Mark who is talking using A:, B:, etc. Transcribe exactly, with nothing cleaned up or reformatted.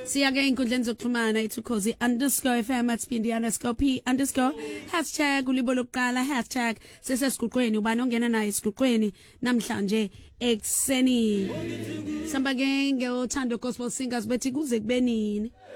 A: Siyake inkundleni zokuxhumana ithukozi underscore F M at spindi underscore P underscore hashtag ulibo lokuqala hashtag sesesiguqweni ubani ongena naye esiguqweni namhlanje ekseni. Samba ke ngeothando gospel singers bethi kuze kube nini.